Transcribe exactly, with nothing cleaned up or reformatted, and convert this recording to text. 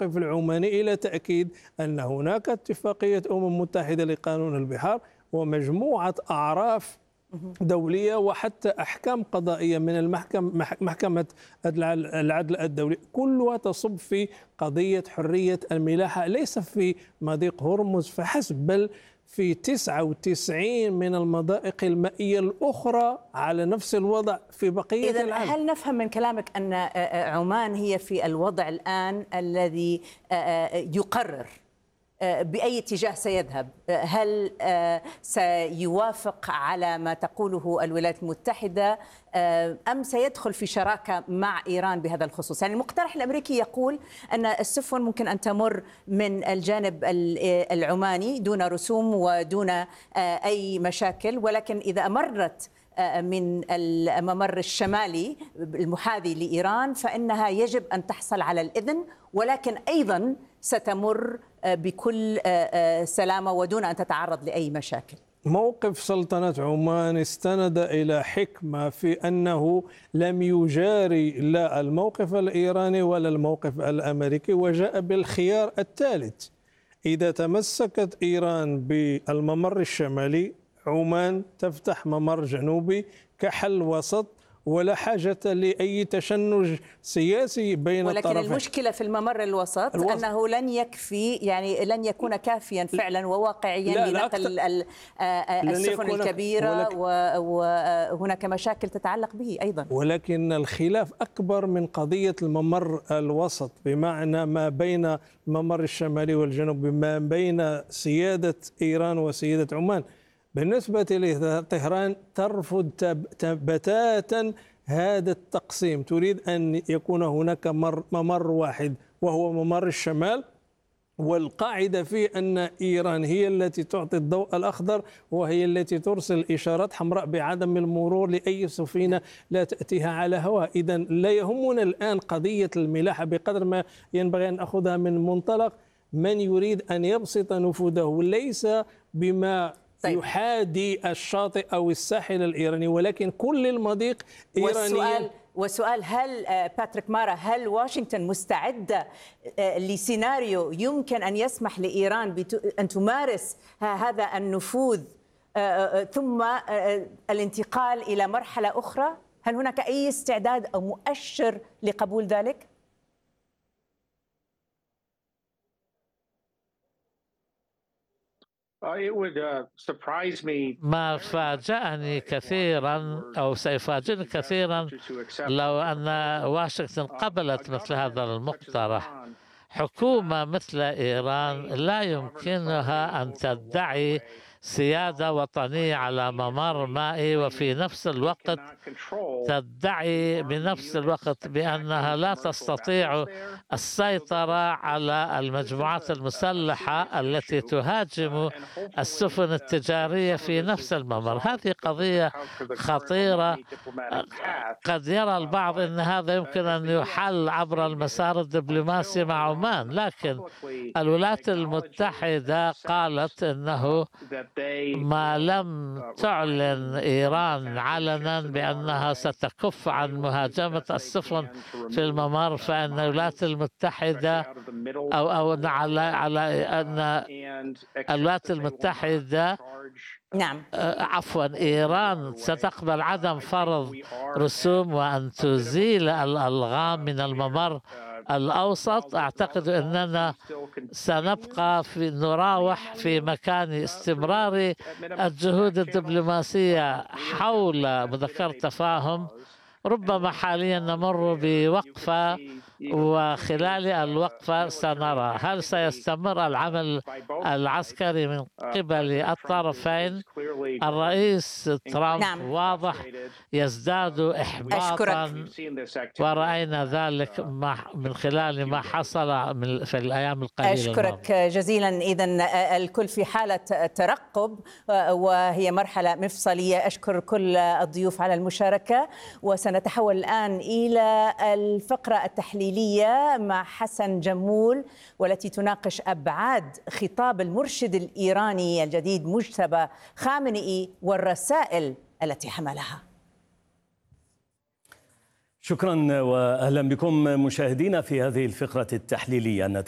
الموقف العماني إلى تأكيد أن هناك اتفاقية أمم متحدة لقانون البحار ومجموعة أعراف دولية وحتى أحكام قضائية من المحكمة محكمة العدل الدولي، كلها تصب في قضية حرية الملاحة، ليس في مضيق هرمز فحسب، بل في تسعة وتسعين من المضائق المائية الأخرى على نفس الوضع في بقية إذن العالم. هل نفهم من كلامك أن عمان هي في الوضع الآن الذي يقرر بأي اتجاه سيذهب؟ هل سيوافق على ما تقوله الولايات المتحدة أم سيدخل في شراكة مع إيران بهذا الخصوص؟ يعني المقترح الأمريكي يقول أن السفن ممكن أن تمر من الجانب العماني دون رسوم ودون أي مشاكل، ولكن إذا أمرت من الممر الشمالي المحاذي لإيران فإنها يجب أن تحصل على الإذن، ولكن أيضا ستمر بكل سلامة ودون أن تتعرض لأي مشاكل. موقف سلطنة عمان استند إلى حكمة في أنه لم يجاري لا الموقف الإيراني ولا الموقف الأمريكي، وجاء بالخيار الثالث: إذا تمسكت إيران بالممر الشمالي عمان تفتح ممر جنوبي كحل وسط، ولا حاجة لأي تشنج سياسي بين ولكن الطرفين. ولكن المشكلة في الممر الوسط, الوسط أنه لن يكفي، يعني لن يكون كافيا فعلا وواقعيا لنقل السفن الكبيرة، وهناك مشاكل تتعلق به أيضا. ولكن الخلاف أكبر من قضية الممر الوسط، بمعنى ما بين الممر الشمالي والجنوبي، ما بين سيادة إيران وسيادة عمان. بالنسبة لطهران ترفض بتاتا هذا التقسيم، تريد أن يكون هناك ممر واحد وهو ممر الشمال، والقاعدة فيه أن إيران هي التي تعطي الضوء الأخضر وهي التي ترسل إشارات حمراء بعدم المرور لأي سفينة لا تأتيها على هواء. إذا لا يهمنا الآن قضية الملاحة بقدر ما ينبغي أن نأخذها من منطلق من يريد أن يبسط نفوذه، ليس بما طيب. يحادي الشاطئ أو الساحل الإيراني، ولكن كل المضيق إيراني. والسؤال, والسؤال هل باتريك مارا هل واشنطن مستعدة لسيناريو يمكن أن يسمح لإيران أن تمارس هذا النفوذ ثم الانتقال إلى مرحلة أخرى؟ هل هناك أي استعداد أو مؤشر لقبول ذلك؟ ما فاجأني كثيرا أو سيفاجئني كثيرا لو أن واشنطن قبلت مثل هذا المقترح. حكومة مثل إيران لا يمكنها أن تدعي سيادة وطنية على ممر مائي وفي نفس الوقت تدعي بنفس الوقت بأنها لا تستطيع السيطرة على المجموعات المسلحة التي تهاجم السفن التجارية في نفس الممر. هذه قضية خطيرة. قد يرى البعض أن هذا يمكن أن يحل عبر المسار الدبلوماسي مع عمان، لكن الولايات المتحدة قالت أنه ما لم تعلن إيران علنا بأنها ستكف عن مهاجمة السفن في الممر، فإن الولايات المتحدة أو أو على على أن الولايات المتحدة نعم عفوا إيران ستقبل عدم فرض رسوم وأن تزيل الألغام من الممر الأوسط. أعتقد أننا سنبقى في نراوح في مكان استمرار الجهود الدبلوماسية حول مذكرة تفاهم. ربما حاليا نمر بوقفة، وخلال الوقفة سنرى هل سيستمر العمل العسكري من قبل الطرفين. الرئيس ترامب نعم. واضح يزداد إحباطا، أشكرك. ورأينا ذلك من خلال ما حصل في الأيام القليلة. أشكرك جزيلا. إذن الكل في حالة ترقب وهي مرحلة مفصلية. أشكر كل الضيوف على المشاركة، وسنتحول الآن إلى الفقرة التحليلية مع حسن جمول، والتي تناقش أبعاد خطاب المرشد الإيراني الجديد مجتبى خامنئي والرسائل التي حملها. شكرا وأهلا بكم مشاهدينا في هذه الفقرة التحليلية.